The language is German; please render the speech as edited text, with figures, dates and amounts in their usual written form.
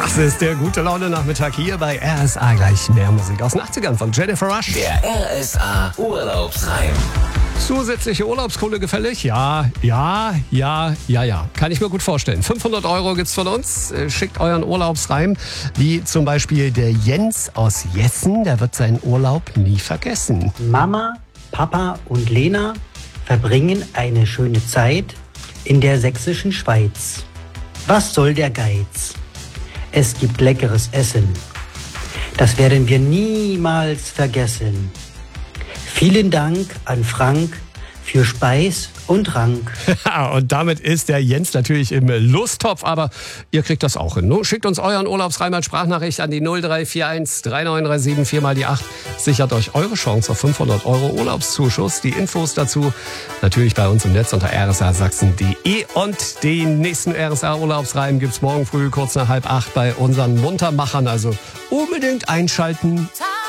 Das ist der gute Laune-Nachmittag hier bei RSA. Gleich mehr Musik aus den 80ern von Jennifer Rush. Der RSA Urlaubsreim. Zusätzliche Urlaubskohle gefällig? Ja. Kann ich mir gut vorstellen. 500 € gibt's von uns. Schickt euren Urlaubsreim, wie zum Beispiel der Jens aus Jessen. Der wird seinen Urlaub nie vergessen. Mama, Papa und Lena verbringen eine schöne Zeit in der sächsischen Schweiz. Was soll der Geiz? Es gibt leckeres Essen. Das werden wir niemals vergessen. Vielen Dank an Frank für Speis und Trank. Und damit ist der Jens natürlich im Lusttopf, aber ihr kriegt das auch hin. Schickt uns euren Urlaubsreim als Sprachnachricht an die 0341 3937 4 mal die 8. Sichert euch eure Chance auf 500 € Urlaubszuschuss. Die Infos dazu natürlich bei uns im Netz unter rsasachsen.de. Und den nächsten RSA-Urlaubsreim gibt's morgen früh kurz nach 7:30 bei unseren Muntermachern. Also unbedingt einschalten.